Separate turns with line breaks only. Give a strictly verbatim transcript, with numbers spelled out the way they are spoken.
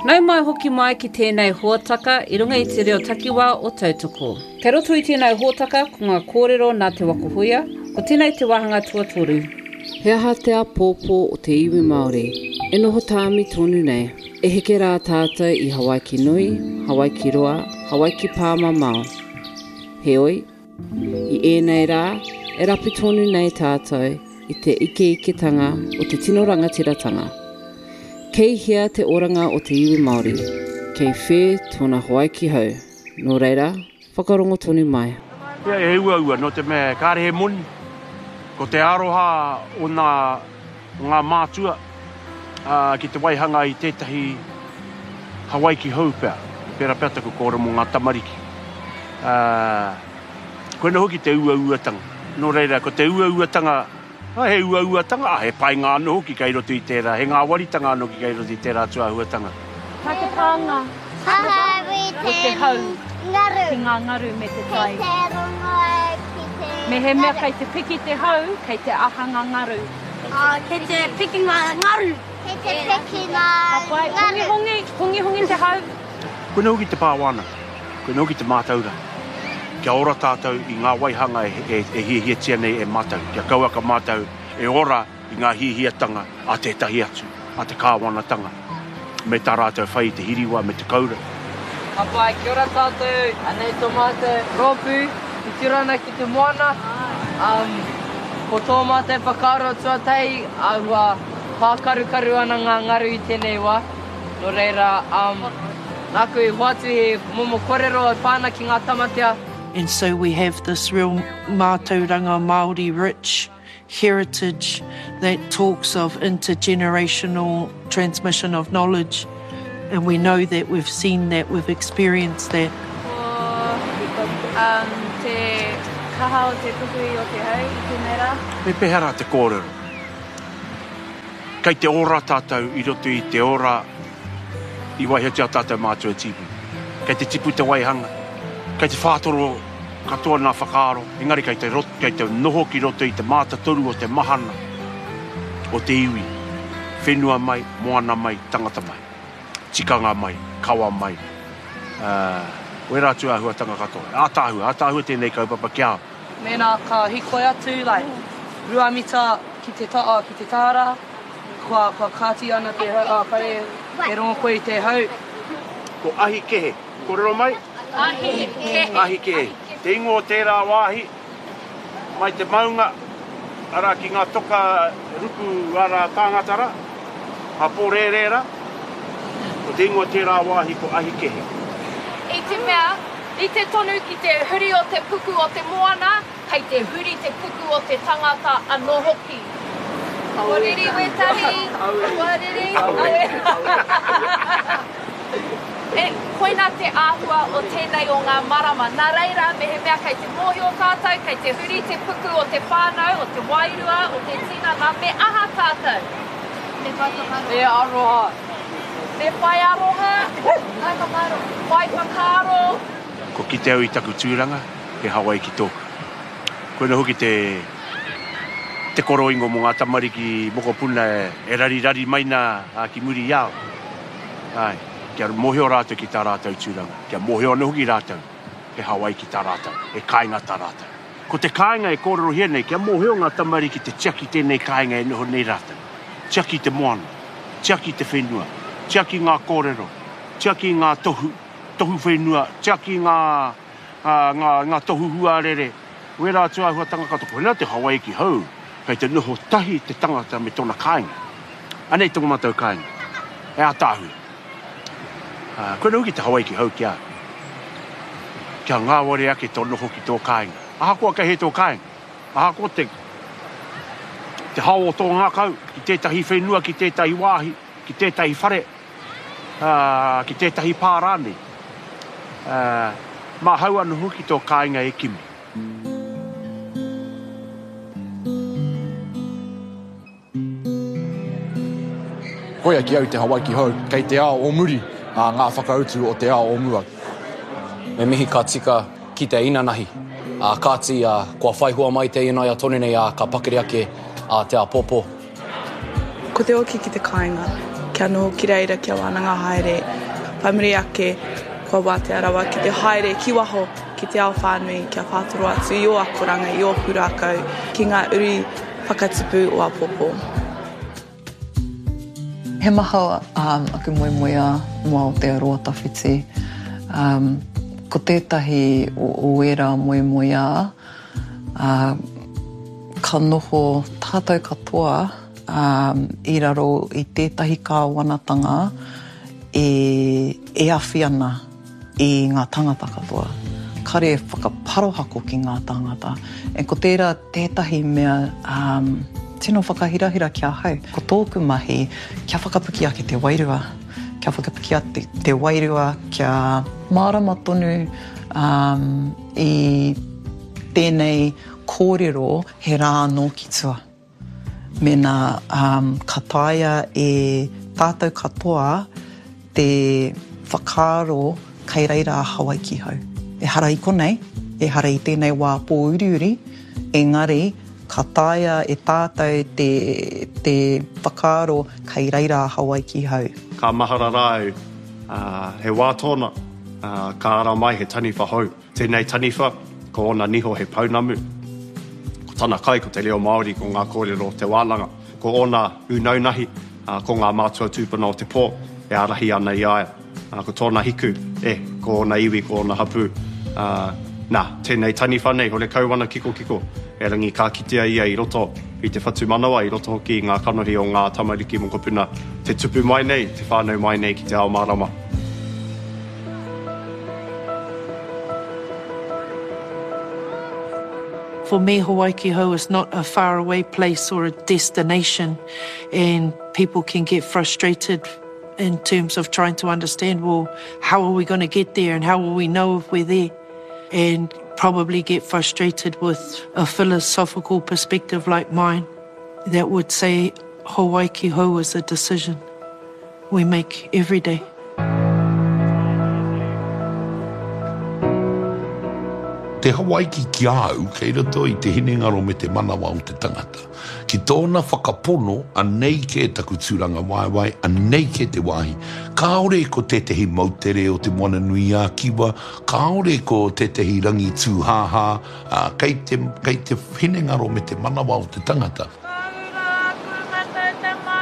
Nau mai hoki mai ki tēnei huataka i runga i te reo takiwā o tautoko. Kei roto i tēnei huataka ko ngā kōrero nā te wakuhuia, ko tēnei te wahanga tuatoru. He aha te a pōpō o te iwi Māori. E noho tāmi tonu nei. E heke rā tātou i Hawaiki Nui, Hawaiki Roa, Hawaiki Pāma Mao. Heoi, i ēnei rā, e rapi tonu nei tātou i te ike ike tanga o te tino rangatiratanga. Kei hea te oranga o te iwi Māori. Kei whē tōna Hawaiki hau. Nō reira, whakarongo tonu mai.
Ia e ua ua, no te mea kāre he moni. Ko te aroha o ngā, ngā mātua uh, ki te waihanga i tētahi Hawaiki hau pēr. Pēra pēta ko kōra mo ngā tamariki. Uh, koe na hoki te ua ua tanga. Nō reira, ko te ua ua tanga, ah, he ua ua tanga, ah, he pai ngā no hoki kai roto i tērā. He ngā wari tanga no ki kai roto i tērā tua hua tanga.
Ka te pānga.
Hahawi te,
te hau.
Ngaru.
Ki ngā ngaru me te tai.
Ki te rongo e ki te...
Me he mea kei te piki te hau, kei te ahanga ngaru.
Oh, kei te piki ngā ngaru. Kei te piki ngā
Pai, hongi hongi, hongi hongi te hau.
Koe na hoki te pāwana. Koe na hoki te mātaura. Kia ora tātou i ngā waihanga e, e, e hiehia nei e mātau. Kia kaua ka mātau e ora i ngā hihiatanga a te tahi atu, a te kāwanatanga. Me tā rātou whai te hiriwa, me te kaura.
Apai, kia ora tātou, anei tō mātou rōpū, i tirana ki te moana. Um, ko tō mātou whakaaro tuatei, aua pākarukaru ana ngā ngaru i tēnei wā. No reira, um, nā koe hoatu he momo kōrero e pāna ki ngā tamatea.
And so we have this real mātauranga Māori rich heritage that talks of intergenerational transmission of knowledge. And we know that, we've seen that, we've experienced that.
Um, te kaha o te tukui o te hau i te mera.
Me pehara te kōrero. Kei te ora tātou i roto i te ora i waihatia tātou mātua tipu. Kei te tipu te waihanga. Kei te whātoro katoa nā whakaaro, engari kei te, rot, kei te noho ki roto i te mātatoru o te mahana, o te iwi, whenua mai, moana mai, tangata mai, tikanga mai, kawa mai. Uh, Wera atu ahua tanga katoa. Ātāhua, ātāhua tēnei kaupapa kia.
Mēnā ka hikoi atu, like, rua mita ki te taa, ki te tāra, kua, kua kāti ana te hau, a kare, e rongo koe i te hau.
Ko ahi kehe, kōrero mai?
Ahi kehe.
Ahi kehe. Te ingo o tērā wāhi, mai te maunga, ara ki ngā toka ruku ara kāngatara, ha pōrērēra, o te ingo o tērā wāhi ko ahi kehe.
I te mea, i te tonu ki te huri o te puku o te moana, kei te huri te puku o te tangata anō hoki. Wariri wetari, wariri, awe. E koina te āhua o tēnei o ngā marama. Nā reira, me he mea kei te mōhio tātou, kei te huri te puku o te whānau, o te wairua, o te tinana, me aha tātou. Me whaikakaro.
Me aroha.
Me whai aroha. Whaikakaro. Whaikakaro.
Ko ki te au i taku tūranga, he Hawaii ki tōku. Koe na hoki te, te koroingo mo ngā tamariki mokopuna e, e rari rari maina a ki muri iau. Ai. Kia moheo rātou ki tā rātou tūranga. Kia moheo ne hoki rātou, he Hawaii ki tā rātou, he kāinga tā rātou. Ko te kāinga e kōrero hia nei, kia moheo ngā tamariki te tiaki tēnei kāinga e noho nei rātou. Tiaki te moana, tiaki te whenua, tiaki ngā kōrero, tiaki ngā tohu, tohu whenua, tiaki ngā, uh, ngā, ngā tohu huarere. Wera atu ahua tanga katoko, hena te Hawaii ki hau, kei te noho tahi te tangata me tōna kāinga. Anei tonga matau kāinga, e ātāhu. Uh, koe nau ki te Hawaii ki hau kia. Kia ngā ware ake tō noho ki tō kāinga. Aha kua kei he tō kāinga. Aha kua te, te hao o tō ngā kau, ki tētahi whenua, ki tētahi wāhi, ki tētahi whare, uh, ki tētahi pārāne. Uh, mā hau anu hoki tō kāinga e kimi.
Koia ki au te Hawaii ki hau, kei te ao o muri, a ngā whakautu o te ao o mua.
Me mihi ka tika ki te inanahi. A kāti a kua whaihua mai te inai a tonu nei a ka pakere ake a te a pōpō.
Ko te oki ki te kāinga. kia noho ki reira kia wānanga haere. Paimiri ake, kua wā te arawa ki te haere ki waho, ki te ao whānui, kia whātoro atu i o akoranga, i o pūrākau, ki ngā uri whakatipu o Apopo.
He maha um, aku moe moea mo Aotearoa tawhiti. Um, ko tētahi o, o era moe moea, uh, ka noho tātou katoa um, i raro i tētahi kāwanatanga e, e awhi ana i ngā tangata katoa. Kare whakaparohako ki ngā tangata. E ko tērā tētahi mea um, tino whakahirahira kia hau. Ko tōku mahi, kia whakapuki ake te wairua. Kia whakapuki ake te wairua, kia mārama tonu um, i tēnei kōrero he rā nō ki tua. Mena um, ka taia e tātou katoa te whakaaro kai reira a Hawaii ki hau. E hara i konei, e hara i tēnei wā pō uri uri, engari, ka taia e tātou te, te whakaaro kai reira a Hawaii ki hau.
Ka mahara rāu, uh, he wā tōna, uh, ka ara mai he taniwha hau. Tēnei taniwha, ko ona niho he paunamu. Ko tana kai, ko te reo Māori, ko ngā kōrero te wālanga. Ko ona unaunahi, uh, ko ngā mātua tūpuna o te pō, e arahi ana i aia. Uh, ko tōna hiku, e, ko ona iwi, ko ona hapu. Uh, nā, tēnei taniwha nei, hore kauwana kiko kiko. E rangi ka kitea ia i roto i te whatu manawa, i roto ki ngā kanohi o ngā tamariki mokopuna. Te tupu mai nei, te whānau mai nei ki te ao marama.
For me, Hawaii ki hau is not a faraway place or a destination, and people can get frustrated in terms of trying to understand, well, how are we going to get there and how will we know if we're there? And probably get frustrated with a philosophical perspective like mine that would say Hawaii ki hau is a decision we make every day.
Te Hawaii ki ki au, kei roto i te hinengaro me te manawa o te tangata. Ki tōna whakapono, anei ke taku tūranga waiwai, anei ke te wahi. Kaore ko tetehi mautere o te moana nui a kiwa, kaore ko tetehi rangi tūhaha, uh, kei te, kei te hinengaro me te manawa o te tangata.